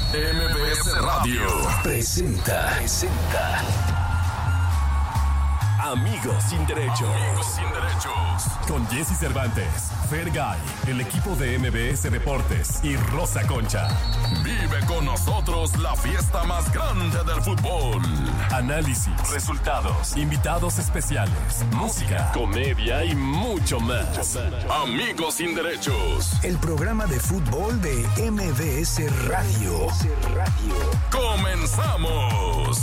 MBS Radio presenta Amigos sin Derechos. Con Jesse Cervantes, Fergay, el equipo de MBS Deportes y Rosa Concha. Vive con nosotros la fiesta más grande del fútbol. Análisis, resultados, invitados especiales, música, comedia y mucho más. Amigos sin Derechos. El programa de fútbol de MBS Radio. ¡Comenzamos!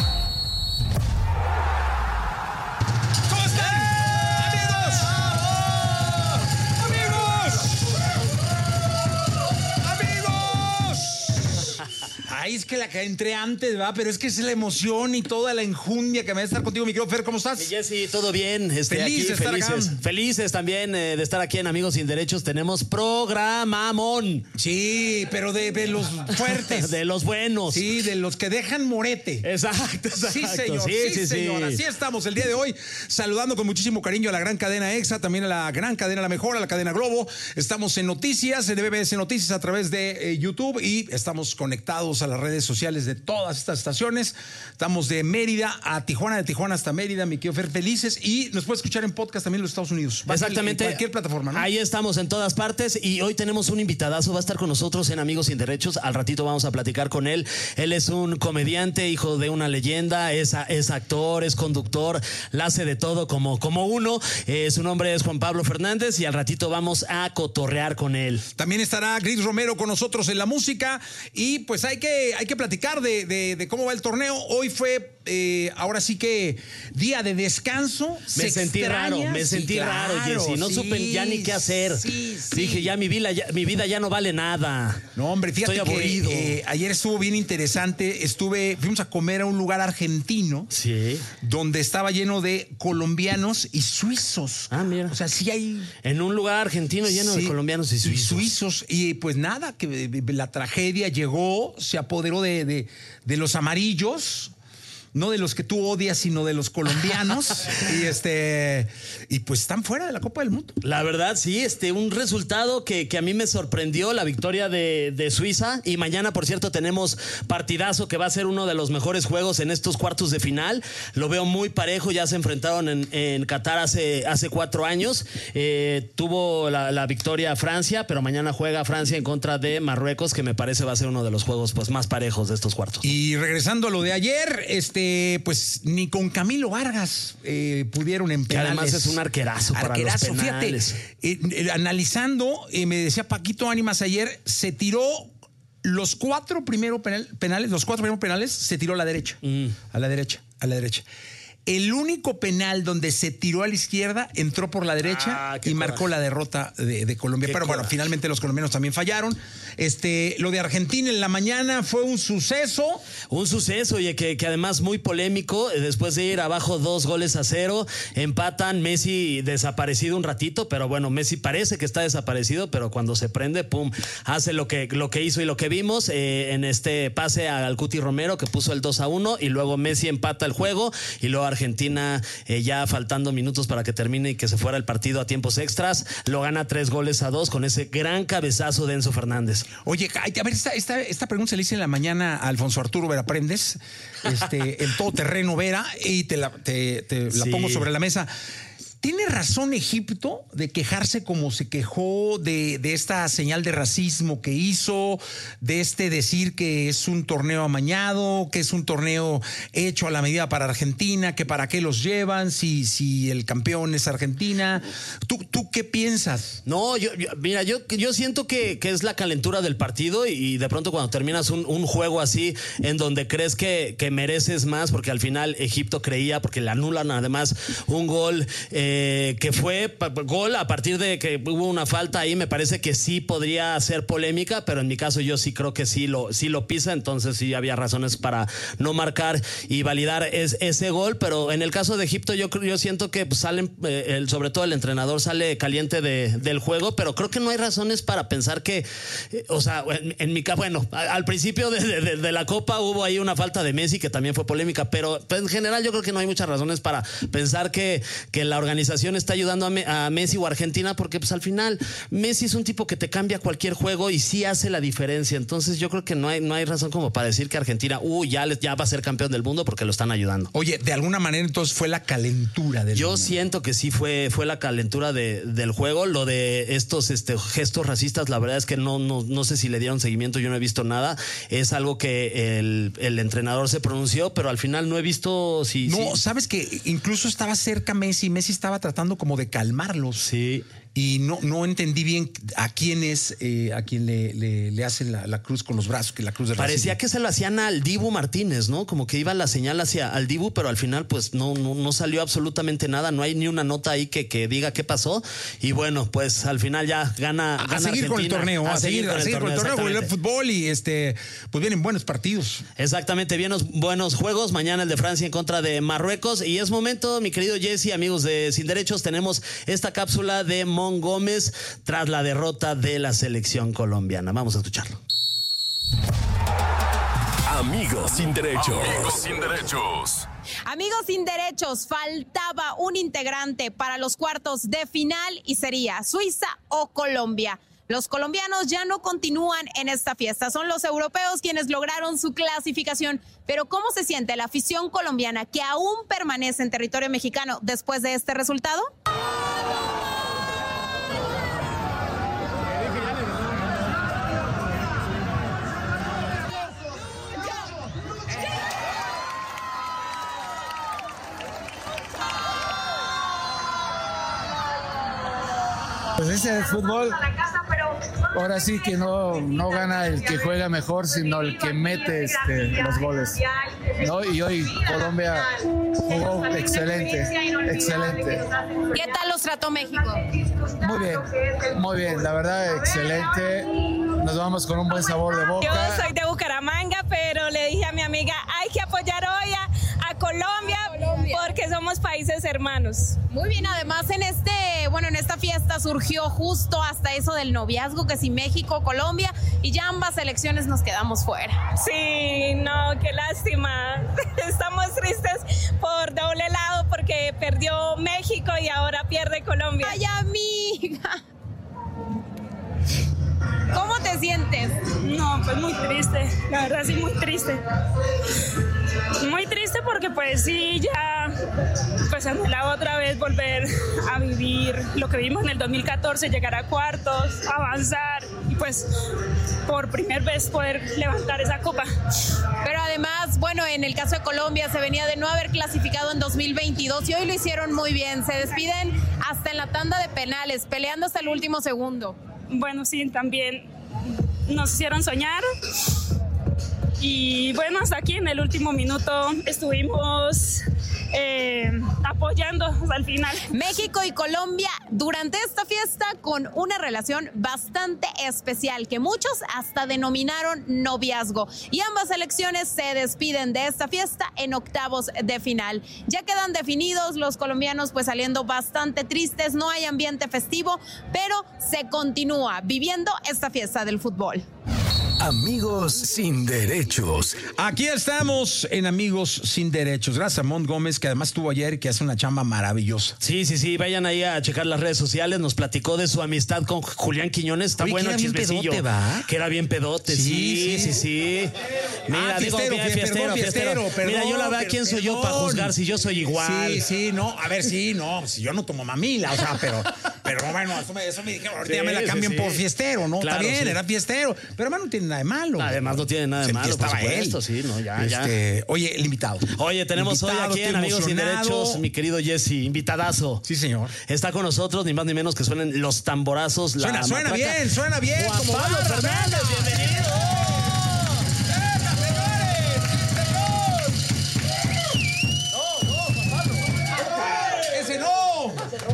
Ay, es que la que entré antes, ¿va? Pero es que es la emoción y toda la enjundia que me da estar contigo, mi querido Fer. ¿Cómo estás? Jessy, todo bien. Feliz de estar acá. Felices también de estar aquí en Amigos Sin Derechos. Tenemos programamón. Sí, pero de los fuertes. De los buenos. Sí, de los que dejan morete. Exacto. Sí, señor. Sí, señor. Así estamos el día de hoy, saludando con muchísimo cariño a la gran cadena EXA, también a la gran cadena La Mejor, a la cadena Globo. Estamos en Noticias, en MBS Noticias a través de YouTube y estamos conectados a las redes sociales de todas estas estaciones. Estamos de Mérida a Tijuana, de Tijuana hasta Mérida, mi querido Fer, felices. Y nos puede escuchar en podcast también en los Estados Unidos. Exactamente. En cualquier plataforma, ¿no? Ahí estamos en todas partes y hoy tenemos un invitadazo, va a estar con nosotros en Amigos Sin Derechos. Al ratito vamos a platicar con él. Él es un comediante, hijo de una leyenda, es actor, es conductor, la hace de todo como uno. Su nombre es Juan Pablo Fernández y al ratito vamos a cotorrear con él. También estará Gris Romero con nosotros en la música y pues hay que platicar de cómo va el torneo. Hoy fue, ahora sí que día de descanso. Me sentí raro, Jessy. No supe ya ni qué hacer. Dije, ya mi vida ya no vale nada. No, hombre, fíjate estoy aburrido. Que ayer estuvo bien interesante. Fuimos a comer a un lugar argentino. Sí. Donde estaba lleno de colombianos y suizos. Ah, mira. O sea, sí hay... En un lugar argentino lleno de colombianos y suizos. Y pues nada, que la tragedia llegó, se apoderó de los amarillos. No de los que tú odias, sino de los colombianos. y pues están fuera de la Copa del Mundo. La verdad, sí, un resultado que a mí me sorprendió, la victoria de Suiza. Y mañana, por cierto, tenemos partidazo que va a ser uno de los mejores juegos en estos cuartos de final. Lo veo muy parejo, ya se enfrentaron en Qatar hace 4 años. Tuvo la victoria Francia, pero mañana juega Francia en contra de Marruecos, que me parece va a ser uno de los juegos pues más parejos de estos cuartos. Y regresando a lo de ayer, pues ni con Camilo Vargas pudieron en penales. Que además es un arquerazo para los penales. Fíjate, analizando, me decía Paquito Ánimas ayer, se tiró los 4 primeros penales, se tiró a la derecha. A la derecha. El único penal donde se tiró a la izquierda entró por la derecha y marcó la derrota de Colombia. Pero bueno, finalmente los colombianos también fallaron. Lo de Argentina en la mañana fue un suceso. Un suceso, oye, que además muy polémico. Después de ir abajo 2-0, empatan. Messi desaparecido un ratito, pero bueno, Messi parece que está desaparecido, pero cuando se prende, pum, hace lo que hizo y lo que vimos en este pase al Cuti Romero, que puso el 2-1, y luego Messi empata el juego, y luego Argentina, ya faltando minutos para que termine y que se fuera el partido a tiempos extras, lo gana 3-2 con ese gran cabezazo de Enzo Fernández. Oye, a ver, esta pregunta se le hice en la mañana a Alfonso Arturo Vera Prendes, el todoterreno Vera, y te la pongo sobre la mesa. ¿Tiene razón Egipto de quejarse como se quejó de esta señal de racismo que hizo, de decir que es un torneo amañado, que es un torneo hecho a la medida para Argentina, que para qué los llevan si el campeón es Argentina? ¿Tú qué piensas? No, mira, yo siento que es la calentura del partido y de pronto cuando terminas un juego así en donde crees que mereces más, porque al final Egipto creía, porque le anulan además un gol que fue gol a partir de que hubo una falta ahí. Me parece que sí podría ser polémica, pero en mi caso yo sí creo que sí lo pisa, entonces sí había razones para no marcar y validar ese gol. Pero en el caso de Egipto yo siento que pues, salen, sobre todo el entrenador sale caliente del juego, pero creo que no hay razones para pensar que, o sea, en mi caso, bueno, al principio de la Copa hubo ahí una falta de Messi que también fue polémica, pero en general yo creo que no hay muchas razones para pensar que la organización organización está ayudando a Messi o Argentina, porque pues al final Messi es un tipo que te cambia cualquier juego y sí hace la diferencia. Entonces yo creo que no hay razón como para decir que Argentina ya va a ser campeón del mundo porque lo están ayudando. Oye, de alguna manera entonces fue la calentura del Yo mundo. siento que sí fue la calentura del juego. Lo de estos gestos racistas, la verdad es que no sé si le dieron seguimiento, yo no he visto nada. Es algo que el entrenador se pronunció, pero al final no he visto si... No, sabes que incluso estaba cerca Messi estaba tratando como de calmarlos. Sí. Y no entendí bien a quién le hacen la cruz con los brazos, que la cruz de Parecía racismo. que se lo hacían al Dibu Martínez, ¿no? Como que iba la señal hacia al Dibu, pero al final pues no salió absolutamente nada. No hay ni una nota ahí que diga qué pasó. Y bueno, pues al final ya gana A seguir Argentina. con el torneo, a seguir con el torneo, exactamente. el fútbol y pues vienen buenos partidos. Exactamente, buenos juegos. Mañana el de Francia en contra de Marruecos. Y es momento, mi querido Jesse, amigos de Sin Derechos, tenemos esta cápsula de Mon Gómez tras la derrota de la selección colombiana. Vamos a escucharlo. Amigos sin derechos. Amigos sin derechos. Amigos sin derechos, faltaba un integrante para los cuartos de final y sería Suiza o Colombia. Los colombianos ya no continúan en esta fiesta, son los europeos quienes lograron su clasificación. Pero ¿cómo se siente la afición colombiana que aún permanece en territorio mexicano después de este resultado? Pues ese es el fútbol. Ahora sí que no gana el que juega mejor, sino el que mete los goles, ¿no? Y hoy Colombia jugó excelente. ¿Qué tal los trató México? Muy bien, la verdad, excelente. Nos vamos con un buen sabor de boca. Yo soy de Bucaramanga, pero le dije a mi amiga, hay que apoyar hoy a Colombia porque somos países hermanos. Muy bien, además en esta fiesta surgió justo hasta eso del noviazgo, que si México, Colombia, y ya ambas selecciones nos quedamos fuera. Sí, no, qué lástima. Estamos tristes por doble lado porque perdió México y ahora pierde Colombia. Ay, amiga. ¿Cómo te sientes? No, pues muy triste, la verdad sí, muy triste. Muy triste porque pues sí, ya pues anhelaba otra vez volver a vivir lo que vimos en el 2014, llegar a cuartos, avanzar y pues por primera vez poder levantar esa copa. Pero además, en el caso de Colombia se venía de no haber clasificado en 2022 y hoy lo hicieron muy bien. Se despiden hasta en la tanda de penales, peleando hasta el último segundo. Bueno, sí, también nos hicieron soñar. Y bueno, hasta aquí en el último minuto estuvimos apoyando hasta el final. México y Colombia durante esta fiesta con una relación bastante especial que muchos hasta denominaron noviazgo. Y ambas selecciones se despiden de esta fiesta en octavos de final. Ya quedan definidos los colombianos pues saliendo bastante tristes, no hay ambiente festivo, pero se continúa viviendo esta fiesta del fútbol. Amigos sin derechos. Aquí estamos en Amigos sin Derechos. Gracias a Mon Gómez, que además estuvo ayer y que hace una chamba maravillosa. Sí, vayan ahí a checar las redes sociales. Nos platicó de su amistad con Julián Quiñones. Está bueno el chismecillo. Que era bien pedote, sí. Mira, fiestero. Perdón, mira, yo la verdad, ¿quién soy yo para juzgar si yo soy igual? Sí, si yo no tomo mamila, o sea, pero bueno, eso me dijeron, ahorita ya me la cambian por fiestero, ¿no? Claro, está bien, era fiestero, pero además no tiene nada de malo. Además no tiene nada de malo, por supuesto, sí, no, ya. Oye, el invitado. Oye, tenemos hoy aquí en Amigos sin Derechos, mi querido Jesse, invitadazo. Sí, señor. Está con nosotros, ni más ni menos que suenen los tamborazos. Suena bien. Juan como Pablo barra, Fernández, bienvenido. Ese no.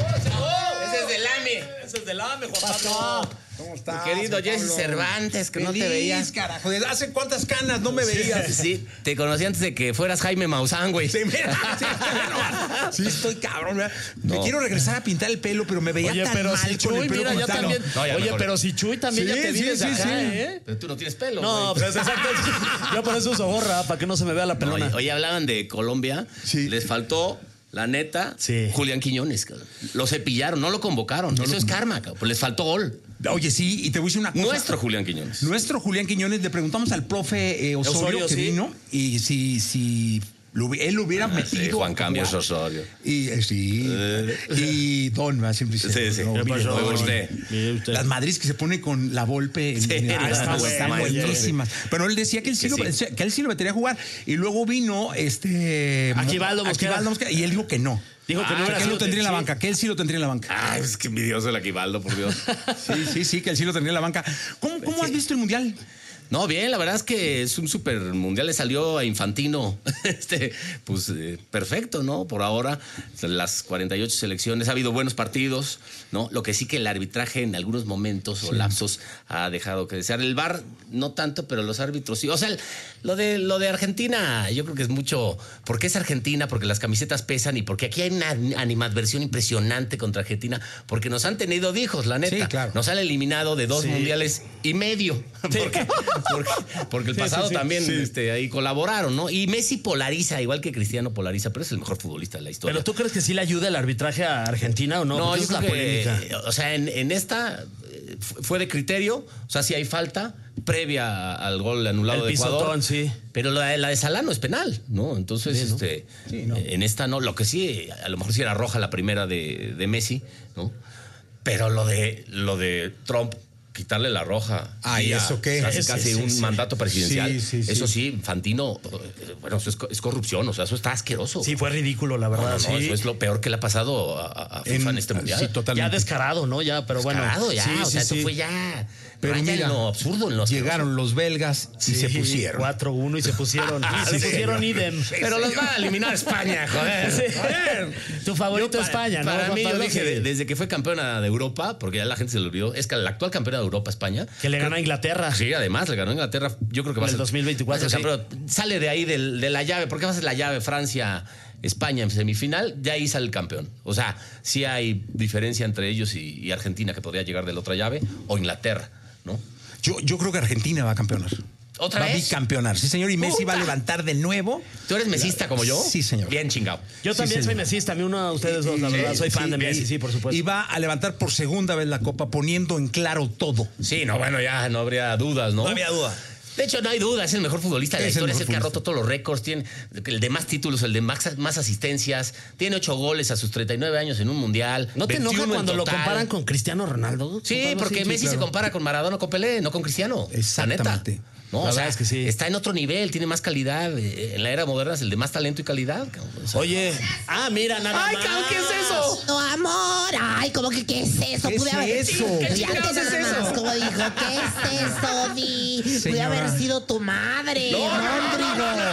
Ese es del AME, Juan Pasó. Pablo. ¿Cómo estás? Mi querido Jesse Cervantes, que no te veía. Carajo. ¿Hace cuántas canas no me veías? Sí, te conocí antes de que fueras Jaime Maussan, güey. Sí, mira, sí, estoy cabrón. ¿Verdad? Me quiero regresar a pintar el pelo, pero me veía Oye, tan pero mal si con el Chuy, pelo mira, ya como también. No, ya Oye, mejor. pero si Chuy también ya te vienes de acá, ¿eh? Pero tú no tienes pelo, No, güey. pues exacto. Yo por eso uso gorra, para que no se me vea la pelona. Oye, hablaban de Colombia. Sí. Les faltó La neta, Sí. Julián Quiñones, cabrón. Lo cepillaron, no lo convocaron. Eso es karma, cabrón. Pues les faltó gol. Oye, sí, y te voy a decir una cosa. Nuestro Julián Quiñones. Nuestro Julián Quiñones, le preguntamos al profe Osorio que sí. vino y si él lo hubiera metido. Sí, Juan a Cambios jugar. Osorio. Y sí. Y Don, va, siempre dice. Sí. no, ¿Qué mire, pasó? Don. Usted. Mire usted. Las Madrid que se pone con la Volpe Sí, están está buenísimas. Pero él decía que él sí, que él sí lo metería a jugar. Y luego vino Aquivaldo Mosquera. y él dijo que no. Dijo que no era que él lo su- tendría en la sí. banca, que él sí lo tendría en la banca. Ay, es que envidioso el Aquivaldo, por Dios. Sí, que él sí lo tendría en la banca. ¿Cómo has visto el Mundial? No, bien, la verdad es que es un super mundial. Le salió a Infantino. Perfecto, ¿no? Por ahora, las 48 selecciones. Ha habido buenos partidos, ¿no? Lo que sí que el arbitraje en algunos momentos o lapsos ha dejado que desear. El VAR, no tanto, pero los árbitros sí. O sea, lo de Argentina, yo creo que es mucho. ¿Por qué es Argentina? Porque las camisetas pesan y porque aquí hay una animadversión impresionante contra Argentina. Porque nos han tenido de hijos, la neta. Sí, claro. Nos han eliminado de 2 mundiales y medio. Porque el pasado también ahí colaboraron, ¿no? Y Messi polariza, igual que Cristiano polariza, pero es el mejor futbolista de la historia. ¿Pero tú crees que sí le ayuda el arbitraje a Argentina o no? No, Porque yo esa creo es la que, polémica. o sea, en esta fue de criterio, o sea, si hay falta previa al gol anulado El de Ecuador. pisotón, sí. Pero la de Salah no es penal, ¿no? Entonces, en esta no. Lo que sí, a lo mejor sí era roja la primera de Messi, ¿no? Pero lo de Trump, quitarle la roja. Ay, Sí, ¿eso qué? Casi Sí, un sí. mandato presidencial. Sí. Eso sí, Infantino, bueno, eso es corrupción, o sea, eso está asqueroso. Sí, fue ridículo, la verdad. No, sí. eso es lo peor que le ha pasado a FIFA en este mundial. Sí, totalmente. Ya descarado, ¿no? Ya, pero bueno. Descarado ya, Sí, o sea, sí, eso sí. fue ya. Pero raya mira, en lo absurdo, en lo asqueroso. Llegaron los belgas y se pusieron. 4-1 y se pusieron. se pusieron idem. Pero los va a eliminar España, joder. Sí. Joder. Tu favorito Yo, España, ¿no? Para Juan mí, yo Pablo? dije, Sí. desde que fue campeona de Europa, porque ya la gente se le olvidó, es que la actual campeona de Europa, España. Que le ganó a Inglaterra. Sí, además le ganó a Inglaterra. Yo creo que va a En ser. el 2024, va a ser sí. campeón. Sale de ahí de la llave. ¿Por qué va a ser la llave Francia? España en semifinal, de ahí sale el campeón. O sea, sí hay diferencia entre ellos y Argentina, que podría llegar de la otra llave, o Inglaterra, ¿no? Yo creo que Argentina va a campeonar. ¿Otra va vez? a bicampeonar. Sí, señor. Y Messi ¡Puta! va a levantar de nuevo. ¿Tú eres mesista como yo? Sí, señor. Bien chingado. Yo también Sí, soy señor. mesista, a mí uno de ustedes dos, la verdad. Soy fan de Messi, sí, por supuesto. Y va a levantar por segunda vez la copa, poniendo en claro todo. Sí, no, bueno, ya no habría dudas, ¿no? No había duda. De hecho, no hay duda, es el mejor futbolista de la Es el historia, es mejor el que ha futbolista. roto todos los récords, tiene el de más títulos, el de más asistencias, tiene 8 goles a sus 39 años en un mundial. ¿No te 21 enoja en cuando lo total. comparan con Cristiano Ronaldo? Sí, Juan Pablo? porque Messi se claro. compara con Maradona o con Pelé, no con Cristiano. Exactamente. La neta. No, La o sea, verdad es que sí. está en otro nivel, tiene más calidad. En la era moderna es el de más talento y calidad. cabrón. O sea, Oye, mira, nada ¡ay, más. cabrón, qué es eso! No, amor. Ay, ¿cómo que qué es eso? ¿Qué Pude es haber. eso? ¿Qué Fíjate chingados es nada eso? más cómo dijo, ¿qué es eso, Vi? Pude Señora. haber sido tu madre, No, Róndrigo. no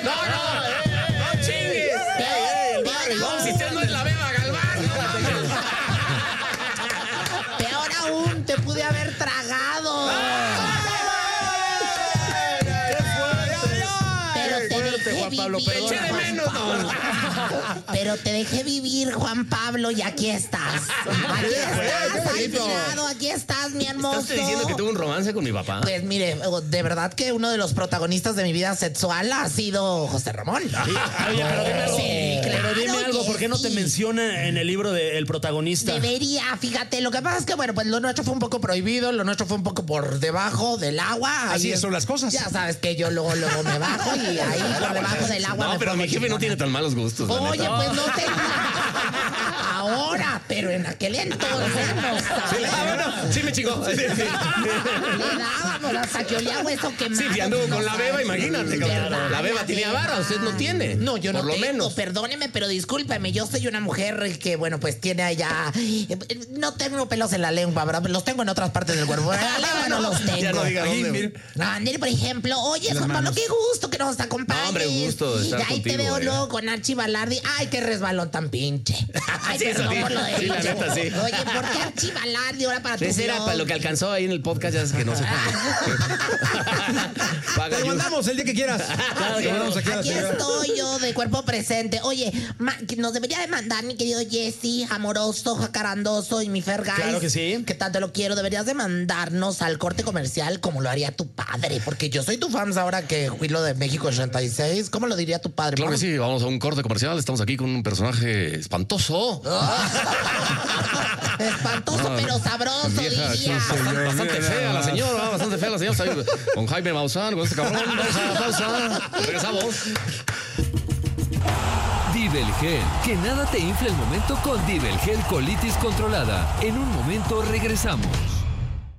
chingues. No, si usted no es la Beba Galván. Peor aún, te pude haber tragado. Pero te dejé Juan Pablo, vivir, perdona. Eché de menos, no. Pero te dejé vivir, Juan Pablo, y aquí estás. Aquí estás, al lado, aquí estás, mi hermoso. ¿Estás diciendo que tuvo un romance con mi papá? Pues mire, de verdad que uno de los protagonistas de mi vida sexual ha sido José Ramón. Oye, pero dime algo. Sí, claro, pero dime algo, ¿por qué no te sí. menciona en el libro del protagonista? Debería, fíjate, lo que pasa es que, bueno, pues lo nuestro fue un poco prohibido, lo nuestro fue un poco por debajo del agua. Así Ahí son las cosas. Ya sabes que yo luego me bajo y ahí por debajo del agua No, me pero pongo mi jefe no chingona. tiene tan malos gustos. la Oye, neta. pues no te... Ahora, pero en aquel entonces no sabes. Sí me chingó. Le dábamos hasta que olía hueso quemado. Sí, que anduvo con la Beba, imagínate. cabrón. ¿Verdad? La Beba tenía vara, usted no tiene. No, yo no Por lo tengo, menos. perdóneme, pero discúlpeme, yo soy una mujer que, bueno, pues tiene allá... No tengo pelos en la lengua, ¿verdad? Los tengo en otras partes del cuerpo. En la lengua no los tengo. Ya no diga Ahí, dónde. mire. Mire, por ejemplo, oye, Las Juan Pablo, manos. qué gusto que nos acompañes. No, hombre, gusto de estar Y ahí te contigo, veo luego con Archie Balardi. Ay, qué resbalón tan pinche. Ay, Sí, eso perdón sí. por lo de Sí, la pinche. neta, sí. Oye, ¿por qué Archie Balardi ahora para tu Ese era blog? para lo que alcanzó ahí en el podcast, ya es que no sé. paga. Te mandamos el día que quieras. Aquí estoy yo de cuerpo presente. Oye, nos debería de mandar mi querido Jesse, amoroso, jacarandoso y mi Fergay. Claro que sí. Que tanto lo quiero. Deberías de mandarnos al corte comercial como lo haría tu padre. Porque yo soy tu fans ahora que fui lo de México 86. ¿Cómo lo diría tu padre? Claro que sí, vamos a un corte comercial. Estamos aquí con un personaje espantoso. Espantoso, pero sabroso, Vieja, diría. bastante fea la señora, bastante fea la señora. Está ahí con Jaime Maussan, con este cabrón. Vamos a la pausa. Regresamos. Divelgel, que nada te infle el momento con Divelgel colitis controlada. En un momento regresamos.